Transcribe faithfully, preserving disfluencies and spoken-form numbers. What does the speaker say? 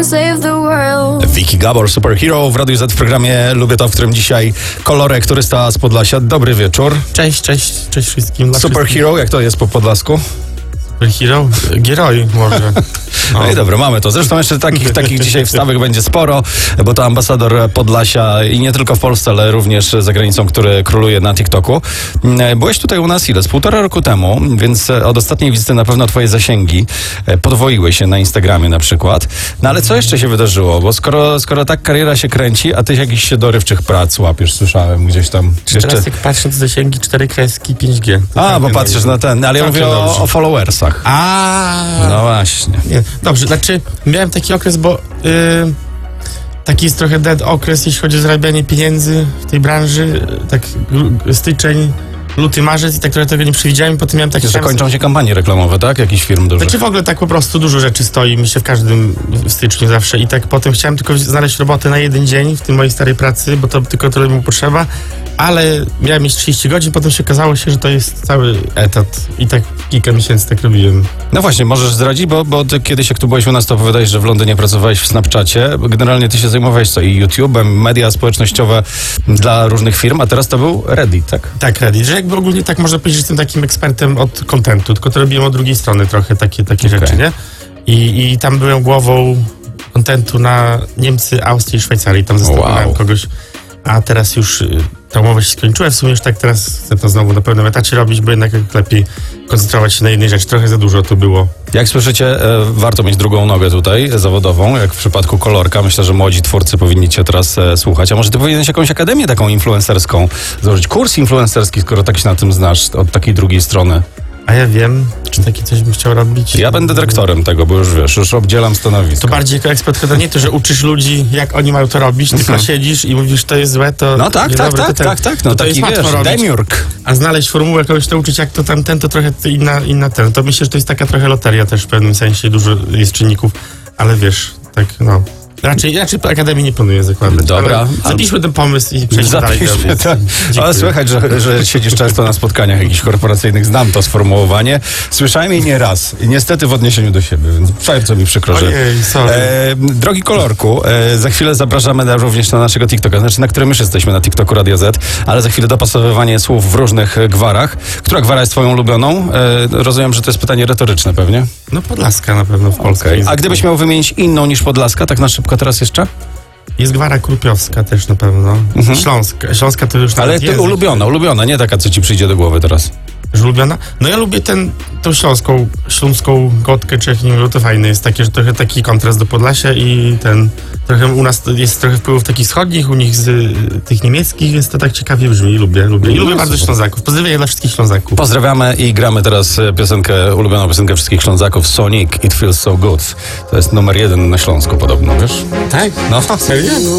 save the world. Vicky Gabor, Superhero w Radiu Z w programie Lubię To, w którym dzisiaj Kolorek, turysta z Podlasia. Dobry wieczór. Cześć, cześć, cześć wszystkim. Superhero, jak to jest po podlasku? Superhero? Gieroj może. No i dobra, mamy to. Zresztą jeszcze takich, takich dzisiaj wstawek będzie sporo, bo to ambasador Podlasia i nie tylko w Polsce, ale również za granicą, który króluje na TikToku. Byłeś tutaj u nas ile? Z półtora roku temu, więc od ostatniej wizyty na pewno twoje zasięgi podwoiły się na Instagramie na przykład. No ale co jeszcze się wydarzyło? Bo skoro, skoro tak kariera się kręci, a ty jakichś dorywczych prac łapiesz, słyszałem gdzieś tam. Jeszcze... Teraz jak patrząc zasięgi cztery kreski pięć G. A, bo patrzysz na ten, ale ja mówię o, o followersach. A. No właśnie. Nie. Dobrze, znaczy miałem taki okres, bo yy, taki jest trochę dead okres, jeśli chodzi o zarabianie pieniędzy w tej branży. Tak l- styczeń, luty, marzec i tak trochę tego nie przewidziałem. Potem miałem taki... Że kończą się kampanie reklamowe, tak? Jakiś firm dużych. Znaczy w ogóle tak po prostu dużo rzeczy stoi mi się w każdym w styczniu zawsze i tak potem chciałem tylko znaleźć robotę na jeden dzień w tej mojej starej pracy, bo to tylko tyle mi potrzeba, ale miałem mieć trzydzieści godzin, potem się okazało się, że to jest cały etat i tak kilka miesięcy tak robiłem. No właśnie, możesz zdradzić, bo, bo ty kiedyś jak tu byłeś u nas, to opowiadałeś, że w Londynie pracowałeś w Snapchacie. Generalnie ty się zajmowałeś co? I YouTube'em, media społecznościowe dla różnych firm, a teraz to był Reddit, tak? Tak, Reddit, że jakby ogólnie tak można powiedzieć, że jestem takim ekspertem od kontentu, tylko to robiłem od drugiej strony trochę takie, takie Okay. rzeczy, nie? I, I tam byłem głową kontentu na Niemcy, Austrię i Szwajcarię. Tam zastanawiałem Wow. kogoś, a teraz już y, ta umowa się skończyła. W sumie już tak teraz chcę to znowu na pełnym etacie robić, bo jednak lepiej koncentrować się na jednej rzeczy. Trochę za dużo to było. Jak słyszycie, e, warto mieć drugą nogę tutaj, zawodową, jak w przypadku Kolorka. Myślę, że młodzi twórcy powinni cię teraz e, słuchać. A może ty powinieneś jakąś akademię taką influencerską założyć, kurs influencerski, skoro tak się na tym znasz, od takiej drugiej strony. A ja wiem, czy takie coś bym chciał robić. Ja będę dyrektorem tego, bo już wiesz, już obdzielam stanowisko. To bardziej jako ekspert chyba nie to, że uczysz ludzi, jak oni mają to robić, tylko siedzisz i mówisz, to jest złe, to... No tak, nie, tak, dobra, tak, to ten, tak, tak, no to, to taki jest wiesz, łatwo robić. demiurg. A znaleźć formułę, kogoś nauczyć, jak to tamten, to trochę inna, inna ten. To myślę, że to jest taka trochę loteria też w pewnym sensie, dużo jest czynników, ale wiesz, tak no... Raczej, raczej akademii nie planuję zakładać. Dobra. Zapiszmy ten pomysł i przejdźmy dalej. Zapiszmy, tak. Dziękuję. Ale słychać, że, że siedzisz często na spotkaniach jakichś korporacyjnych. Znam to sformułowanie. Słyszałem je nie raz. I niestety w odniesieniu do siebie, więc bardzo mi przykro, że... Ojej, sorry. E, drogi Kolorku, e, za chwilę zapraszamy na, również na naszego TikToka, znaczy na którym już jesteśmy, na TikToku Radia Z, ale za chwilę dopasowywanie słów w różnych gwarach. Która gwara jest twoją ulubioną? E, rozumiem, że to jest pytanie retoryczne pewnie. No Podlaska na pewno w Polsce. Okay. A gdybyś miał wymienić inną niż Podlaska, tak na szybko teraz jeszcze? Jest gwara krupiowska też na pewno. Mhm. Śląska. Śląska to już Ale nawet ty jest. ulubiona, ulubiona, nie taka, co ci przyjdzie do głowy teraz. Że ulubiona? No ja lubię ten, tą śląską, śląską gotkę, czy jak nie wiem, to fajne jest takie, że trochę taki kontrast do Podlasia i ten, trochę u nas jest trochę wpływów takich wschodnich, u nich z y, tych niemieckich, więc to tak ciekawie brzmi, lubię, lubię. I No lubię super. bardzo Ślązaków. Pozdrowienia dla wszystkich Ślązaków. Pozdrawiamy i gramy teraz piosenkę, ulubioną piosenkę wszystkich Ślązaków, Sonic, It Feels So Good. To jest numer jeden na Śląsku podobno, wiesz? Tak? No, Serio?